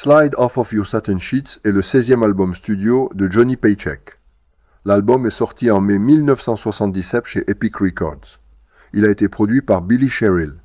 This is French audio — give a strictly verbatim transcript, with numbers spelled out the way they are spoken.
Slide Off of Your Satin Sheets est le seizième album studio de Johnny Paycheck. L'album est sorti en mai mille neuf cent soixante-dix-sept chez Epic Records. Il a été produit par Billy Sherrill.